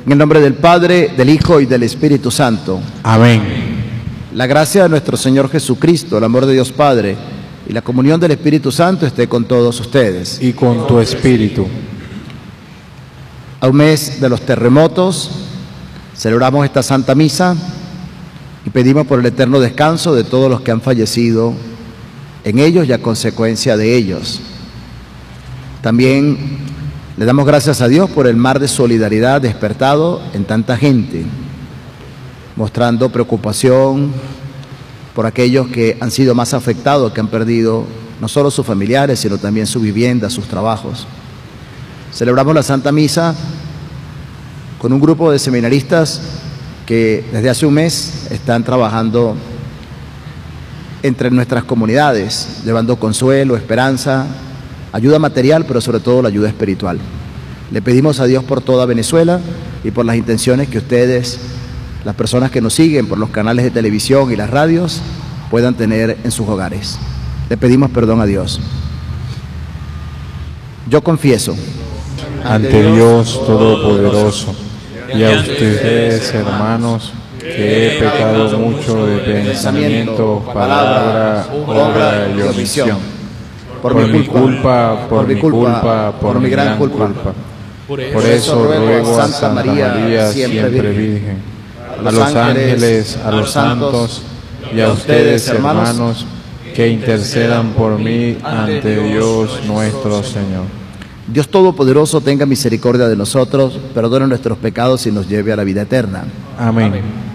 En el nombre del Padre, del Hijo y del Espíritu Santo. Amén. La gracia de nuestro Señor Jesucristo, el amor de Dios Padre y la comunión del Espíritu Santo esté con todos ustedes. Y con tu espíritu. A un mes de los terremotos, celebramos esta Santa Misa y pedimos por el eterno descanso de todos los que han fallecido en ellos y a consecuencia de ellos. También le damos gracias a Dios por el mar de solidaridad despertado en tanta gente, mostrando preocupación por aquellos que han sido más afectados, que han perdido no solo sus familiares, sino también su vivienda, sus trabajos. Celebramos la Santa Misa con un grupo de seminaristas que desde hace un mes están trabajando entre nuestras comunidades, llevando consuelo, esperanza, ayuda material, pero sobre todo la ayuda espiritual. Le pedimos a Dios por toda Venezuela y por las intenciones que ustedes, las personas que nos siguen por los canales de televisión y las radios, puedan tener en sus hogares. Le pedimos perdón a Dios. Yo confieso ante Dios Todopoderoso y a ustedes, hermanos, que he pecado mucho de pensamiento, palabra, obra y omisión. Por mi culpa, por mi gran culpa. Por eso ruego a Santa María, siempre Virgen, a los ángeles, a los santos y a ustedes, hermanos, que intercedan por mí ante Dios nuestro Señor. Dios Todopoderoso tenga misericordia de nosotros, perdone nuestros pecados y nos lleve a la vida eterna. Amén.